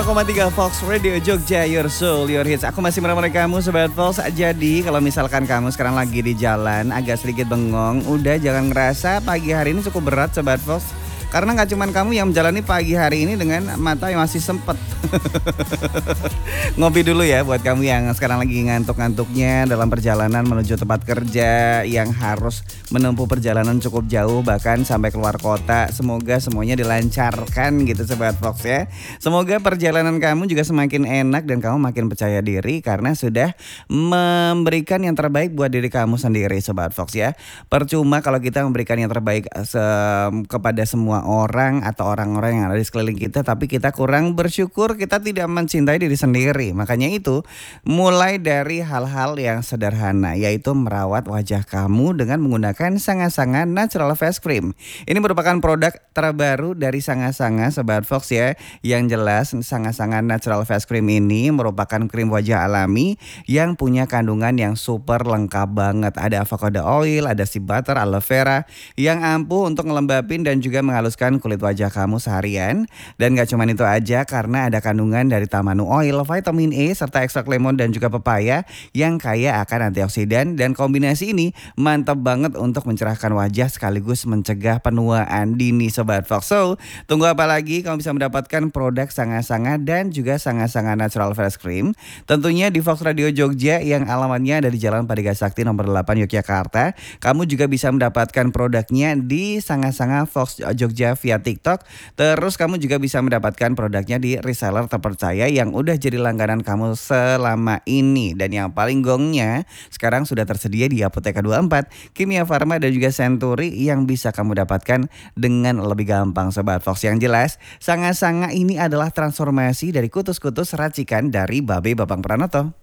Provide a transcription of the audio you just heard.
3 Fox Radio Jogja, Your Soul, Your Hits. Aku masih menemani kamu Sobat Fox. Jadi kalau misalkan kamu sekarang lagi di jalan agak sedikit bengong, udah jangan ngerasa pagi hari ini cukup berat Sobat Fox. Karena gak cuman kamu yang menjalani pagi hari ini dengan mata yang masih sempet. Ngopi dulu ya buat kamu yang sekarang lagi ngantuk-ngantuknya dalam perjalanan menuju tempat kerja, yang harus menempuh perjalanan cukup jauh bahkan sampai keluar kota. Semoga semuanya dilancarkan gitu Sobat Fox ya. Semoga perjalanan kamu juga semakin enak dan kamu makin percaya diri karena sudah memberikan yang terbaik buat diri kamu sendiri Sobat Fox ya. Percuma kalau kita memberikan yang terbaik kepada semua orang atau orang-orang yang ada di sekeliling kita, tapi kita kurang bersyukur, kita tidak mencintai diri sendiri. Makanya itu mulai dari hal-hal yang sederhana, yaitu merawat wajah kamu dengan menggunakan Sanga-Sanga Natural Face Cream. Ini merupakan produk terbaru dari Sanga-Sanga Sobat Fox ya. Yang jelas Sanga-Sanga Natural Face Cream ini merupakan krim wajah alami yang punya kandungan yang super lengkap banget. Ada avocado oil, ada sea butter, aloe vera yang ampuh untuk ngelembapin dan juga menghaluskan kulit wajah kamu seharian. Dan gak cuma itu aja, karena ada kandungan dari tamanu oil, vitamin E, serta ekstrak lemon dan juga pepaya yang kaya akan antioksidan. Dan kombinasi ini mantap banget untuk mencerahkan wajah sekaligus mencegah penuaan dini Sobat Fox. So, tunggu apa lagi? Kamu bisa mendapatkan produk Sanga-Sanga dan juga Sanga-Sanga Natural Face Cream tentunya di Fox Radio Jogja yang alamatnya ada di Jalan Padiga Sakti nomor 8 Yogyakarta. Kamu juga bisa mendapatkan produknya di Sanga-Sanga Fox Jogja via TikTok. Terus kamu juga bisa mendapatkan produknya di reseller terpercaya yang udah jadi langganan kamu selama ini. Dan yang paling gongnya sekarang sudah tersedia di Apotheka 24, Kimia Farma dan juga Century yang bisa kamu dapatkan dengan lebih gampang Sobat Fox. Yang jelas Sanga-Sanga ini adalah transformasi dari kutus-kutus racikan dari Babe Babang Pranoto.